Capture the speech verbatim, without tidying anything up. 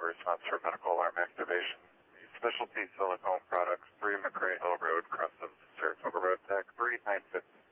response for medical alarm activation. Specialty silicone products, three McRae Hill Road, Crescent, Saratoga Road, Tech, three nine fifty.